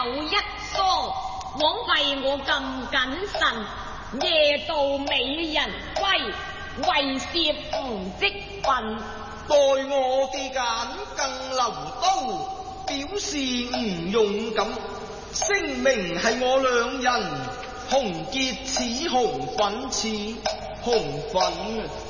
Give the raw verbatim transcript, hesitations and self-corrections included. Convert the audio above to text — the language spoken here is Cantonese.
有一疏，枉費我咁謹慎，夜渡美人歸，為攝吾積憤。 待我嘅眼更留刀，表示唔勇敢，聲明係我兩人紅結似紅粉似紅粉。